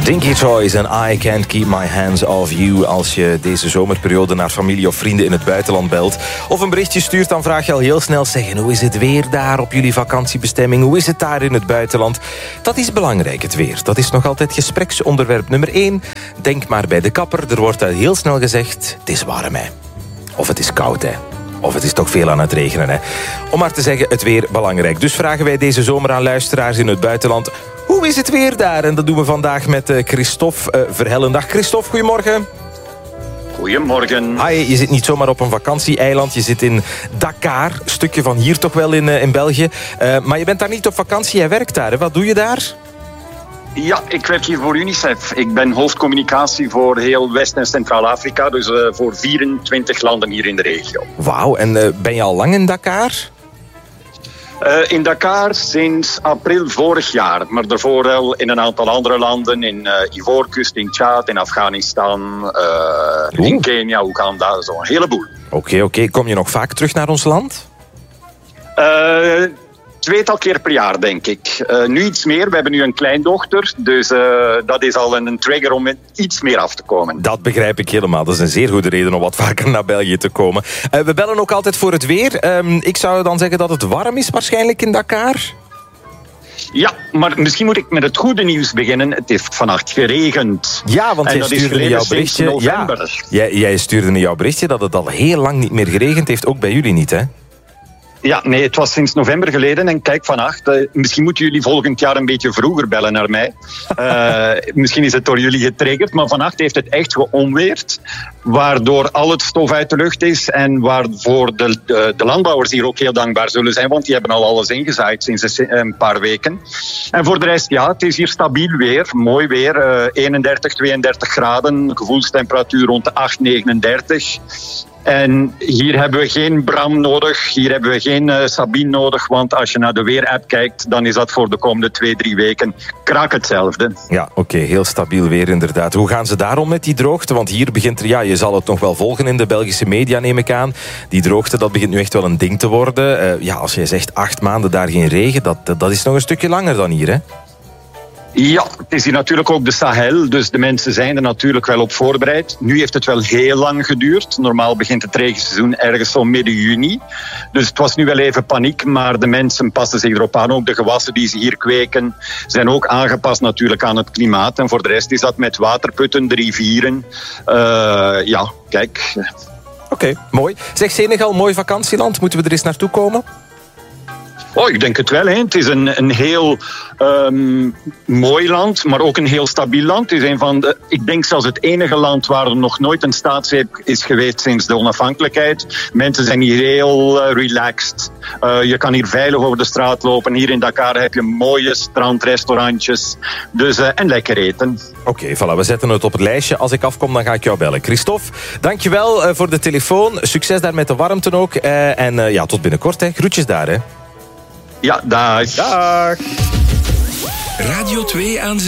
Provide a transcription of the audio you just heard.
Dinky Toys en I Can't Keep My Hands Off You. Als je deze zomerperiode naar familie of vrienden in het buitenland belt of een berichtje stuurt, dan vraag je al heel snel zeggen: hoe is het weer daar op jullie vakantiebestemming? Hoe is het daar in het buitenland? Dat is belangrijk, het weer. Dat is nog altijd gespreksonderwerp nummer 1. Denk maar bij de kapper. Er wordt heel snel gezegd: het is warm, hè. Of het is koud, hè. Of het is toch veel aan het regenen, hè. Om maar te zeggen, het weer belangrijk. Dus vragen wij deze zomer aan luisteraars in het buitenland: hoe is het weer daar? En dat doen we vandaag met Christophe Verhellen. Dag Christophe, goedemorgen. Goedemorgen. Hi, je zit niet zomaar op een vakantieeiland. Je zit in Dakar, een stukje van hier toch wel in België. Maar je bent daar niet op vakantie, jij werkt daar, hè? Wat doe je daar? Ja, ik werk hier voor UNICEF. Ik ben hoofdcommunicatie voor heel West- en Centraal-Afrika. Dus voor 24 landen hier in de regio. Wauw, en ben je al lang in Dakar? In Dakar sinds april vorig jaar. Maar daarvoor wel in een aantal andere landen. In Ivoorkust, in Tjaad, in Afghanistan, in Kenia, Oeganda. Zo'n heleboel. Oké. Kom je nog vaak terug naar ons land? 2 keer per jaar, denk ik. Nu iets meer. We hebben nu een kleindochter. Dus dat is al een trigger om iets meer af te komen. Dat begrijp ik helemaal. Dat is een zeer goede reden om wat vaker naar België te komen. We bellen ook altijd voor het weer. Ik zou dan zeggen dat het warm is waarschijnlijk in Dakar. Ja, maar misschien moet ik met het goede nieuws beginnen. Het heeft vannacht geregend. Ja, want jij stuurde in jouw berichtje. Jij stuurde in jouw berichtje dat het al heel lang niet meer geregend heeft. Ook bij jullie niet, hè? Ja, nee, het was sinds november geleden. En kijk, vannacht, misschien moeten jullie volgend jaar een beetje vroeger bellen naar mij. Misschien is het door jullie getriggerd, maar vannacht heeft het echt geonweerd. Waardoor al het stof uit de lucht is en waarvoor de landbouwers hier ook heel dankbaar zullen zijn, want die hebben al alles ingezaaid sinds een paar weken. En voor de rest, ja, het is hier stabiel weer, mooi weer. 31, 32 graden, gevoelstemperatuur rond de 8, 39. En hier hebben we geen Bram nodig, hier hebben we geen Sabine nodig, want als je naar de weerapp kijkt, dan is dat voor de komende 2-3 weken krak hetzelfde. Ja, oké, heel stabiel weer inderdaad. Hoe gaan ze daarom met die droogte? Want hier begint er, ja, je zal het nog wel volgen in de Belgische media, neem ik aan. Die droogte, dat begint nu echt wel een ding te worden. Ja, als jij zegt 8 maanden daar geen regen, dat is nog een stukje langer dan hier, hè? Ja, het is hier natuurlijk ook de Sahel, dus de mensen zijn er natuurlijk wel op voorbereid. Nu heeft het wel heel lang geduurd. Normaal begint het regenseizoen ergens zo midden juni. Dus het was nu wel even paniek, maar de mensen passen zich erop aan. Ook de gewassen die ze hier kweken zijn ook aangepast natuurlijk aan het klimaat. En voor de rest is dat met waterputten, de rivieren. Ja, kijk. Oké, mooi. Zeg, Senegal, mooi vakantieland. Moeten we er eens naartoe komen? Oh, ik denk het wel. Hè. Het is een heel mooi land, maar ook een heel stabiel land. Het is een van de, ik denk zelfs het enige land waar er nog nooit een staatsgreep is geweest sinds de onafhankelijkheid. Mensen zijn hier heel relaxed. Je kan hier veilig over de straat lopen. Hier in Dakar heb je mooie strandrestaurantjes. Dus, en lekker eten. Oké, voilà, we zetten het op het lijstje. Als ik afkom, dan ga ik jou bellen. Christophe, dankjewel voor de telefoon. Succes daar met de warmte ook. En ja, tot binnenkort. Hè. Groetjes daar, hè. Ja, dag. Dag. Radio 2 aan